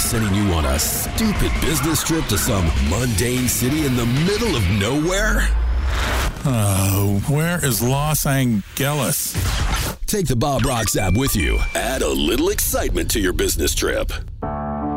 sending you on a stupid business trip to some mundane city in the middle of nowhere? Where is Los Angeles? Take the Bob Rocks app with you. Add a little excitement to your business trip.